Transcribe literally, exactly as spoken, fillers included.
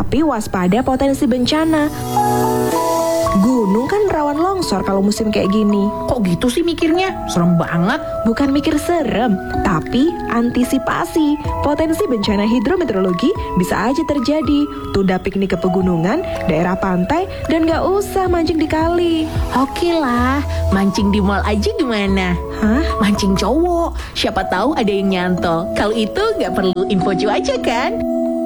Tapi waspada potensi bencana. Gunung kan rawan longsor kalau musim kayak gini. Kok gitu sih mikirnya? Serem banget. Bukan mikir serem, tapi antisipasi. Potensi bencana hidrometeorologi bisa aja terjadi. Tunda piknik ke pegunungan, daerah pantai, dan gak usah mancing di kali. Oke lah, mancing di mall aja gimana? Hah? Mancing cowok, siapa tahu ada yang nyantol. Kalau itu gak perlu info cuaca kan?